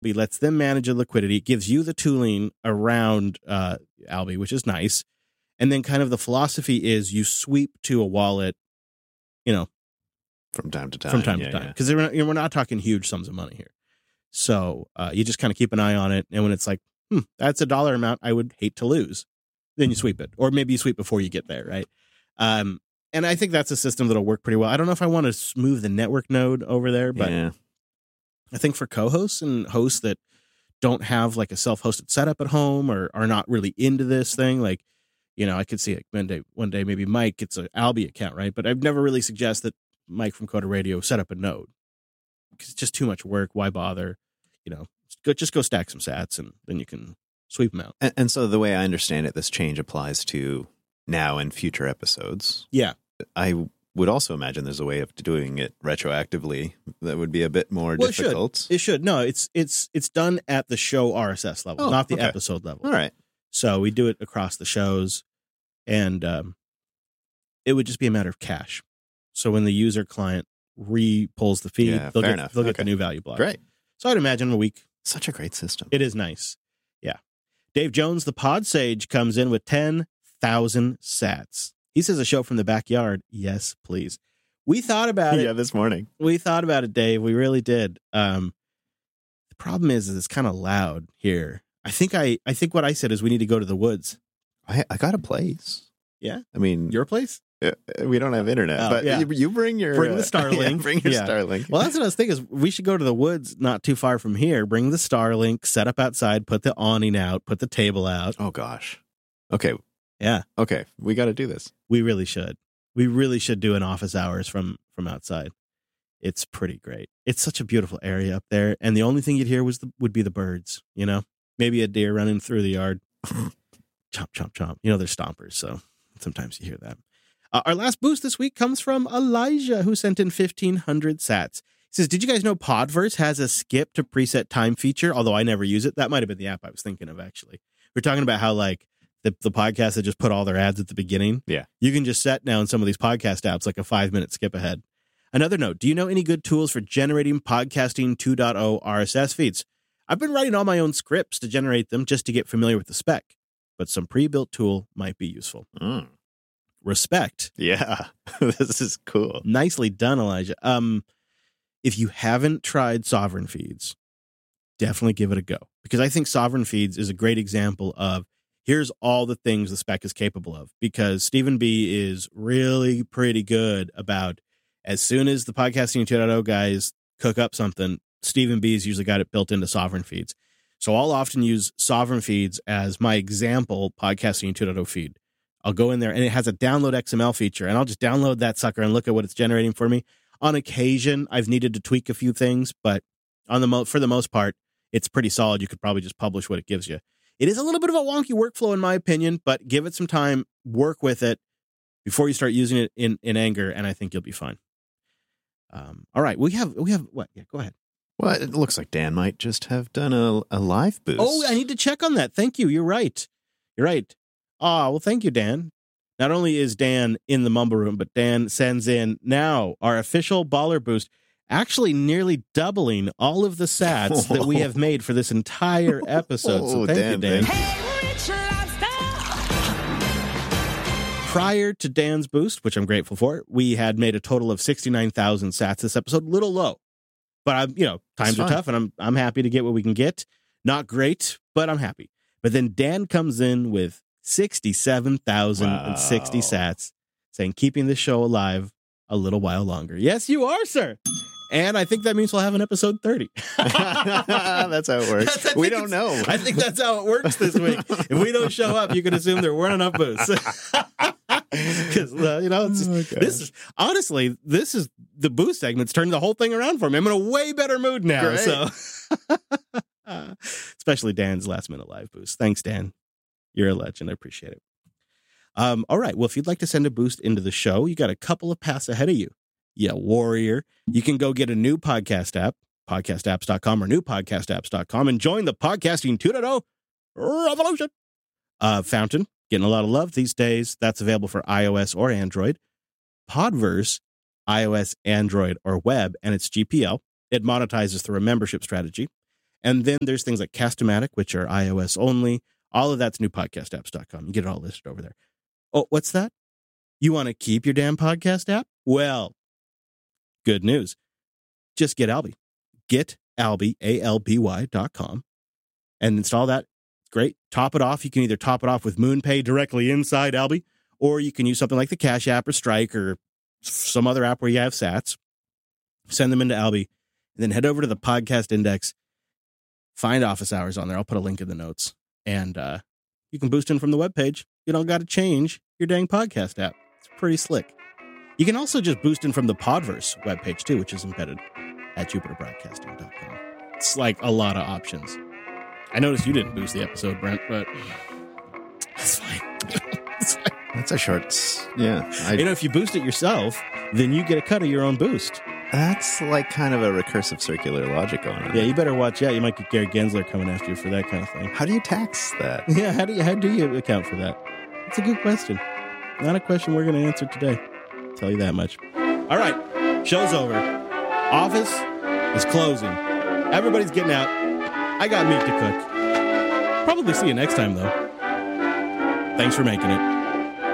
It lets them manage the liquidity. It gives you the tooling around Alby, which is nice. And then kind of the philosophy is you sweep to a wallet, from time to time. From time to time. Because we're not talking huge sums of money here. So you just kind of keep an eye on it. And when it's like, that's a dollar amount I would hate to lose, then you sweep it. Or maybe you sweep before you get there, right? And I think that's a system that'll work pretty well. I don't know if I want to move the network node over there, but I think for co-hosts and hosts that don't have like a self-hosted setup at home or are not really into this thing, like, I could see it one day maybe Mike gets an Alby account, right? But I've never really suggested Mike from Coda Radio set up a node because it's just too much work. Why bother? Just go stack some sats and then you can sweep them out. And so the way I understand it, this change applies to now and future episodes. Yeah. I would also imagine there's a way of doing it retroactively that would be a bit more difficult. It should. No, it's done at the show RSS level, not the episode level. All right. So we do it across the shows, and it would just be a matter of cache. So when the user client re-pulls the feed, they'll get the new value block. Great. So I'd imagine a week. Such a great system. It is nice. Yeah. Dave Jones, the pod sage, comes in with 10,000 sats. He says a show from the backyard. Yes, please. We thought about it. Yeah, this morning. We thought about it, Dave. We really did. The problem is it's kind of loud here. I think what I said is we need to go to the woods. I got a place. Yeah? I mean... Your place? We don't have internet, but you bring the Starlink. Bring your Starlink. Well, that's what I was thinking is we should go to the woods not too far from here, bring the Starlink, set up outside, put the awning out, put the table out. Oh, gosh. Okay. Yeah. Okay. We got to do this. We really should. We really should do an office hours from outside. It's pretty great. It's such a beautiful area up there. And the only thing you'd hear would be the birds, maybe a deer running through the yard. Chomp, chomp, chomp. They're stompers. So sometimes you hear that. Our last boost this week comes from Elijah, who sent in 1,500 sats. He says, did you guys know Podverse has a skip to preset time feature? Although I never use it. That might have been the app I was thinking of, actually. We're talking about how, like, the podcasts that just put all their ads at the beginning. Yeah. You can just set now in some of these podcast apps like a 5-minute skip ahead. Another note, do you know any good tools for generating podcasting 2.0 RSS feeds? I've been writing all my own scripts to generate them just to get familiar with the spec, but some pre-built tool might be useful. Respect. Yeah. This is cool. Nicely done, Elijah. If you haven't tried Sovereign Feeds, definitely give it a go, because I think Sovereign Feeds is a great example of here's all the things the spec is capable of, because Stephen B is really pretty good about as soon as the Podcasting 2.0 guys cook up something, Stephen B's usually got it built into Sovereign Feeds. So I'll often use Sovereign Feeds as my example Podcasting 2.0 feed. I'll go in there and it has a download XML feature, and I'll just download that sucker and look at what it's generating for me. On occasion, I've needed to tweak a few things, but for the most part, it's pretty solid. You could probably just publish what it gives you. It is a little bit of a wonky workflow in my opinion, but give it some time, work with it before you start using it in anger, and I think you'll be fine. All right, we have what? Yeah, go ahead. Well, it looks like Dan might just have done a live boost. Oh, I need to check on that. Thank you. You're right. Well, thank you, Dan. Not only is Dan in the Mumble Room, but Dan sends in now our official Baller Boost, actually nearly doubling all of the sats that we have made for this entire episode. So thank you, Dan. Prior to Dan's boost, which I'm grateful for, we had made a total of 69,000 sats this episode. Little low, but times are tough, and I'm happy to get what we can get. Not great, but I'm happy. But then Dan comes in with 67,060 sats, saying keeping this show alive a little while longer. Yes, you are, sir. And I think that means we'll have an episode 30. That's how it works. We don't know. I think that's how it works this week. If we don't show up, you can assume there weren't enough boosts. Because, this is honestly, the boost segment's turned the whole thing around for me. I'm in a way better mood now. Great. So, especially Dan's last minute live boost. Thanks, Dan. You're a legend. I appreciate it. All right. Well, if you'd like to send a boost into the show, you got a couple of paths ahead of you. Yeah, warrior. You can go get a new podcast app, podcastapps.com or newpodcastapps.com, and join the Podcasting 2.0 revolution. Fountain, getting a lot of love these days. That's available for iOS or Android. Podverse, iOS, Android, or web, and it's GPL. It monetizes through a membership strategy. And then there's things like Cast-O-Matic, which are iOS only. All of that's newpodcastapps.com. You get it all listed over there. Oh, what's that? You want to keep your damn podcast app? Well, good news. Just get Alby. Get Alby, ALBY.com, and install that. Great. Top it off. You can either top it off with MoonPay directly inside Alby, or you can use something like the Cash App or Strike or some other app where you have sats. Send them into Alby, and then head over to the podcast index. Find Office Hours on there. I'll put a link in the notes, and you can boost in from the webpage. You don't got to change your dang podcast app. It's pretty slick. You can also just boost in from the Podverse webpage too, which is embedded at jupiterbroadcasting.com. It's like a lot of options. I noticed you didn't boost the episode, Brent, but that's fine. It's fine. That's a short. Yeah. If you boost it yourself, then you get a cut of your own boost. That's like kind of a recursive circular logic going on. Yeah, you better watch out. You might get Gary Gensler coming after you for that kind of thing. How do you tax that? Yeah, how do you account for that? It's a good question. Not a question we're going to answer today. I'll tell you that much. All right, show's over. Office is closing. Everybody's getting out. I got meat to cook. Probably see you next time, though. Thanks for making it.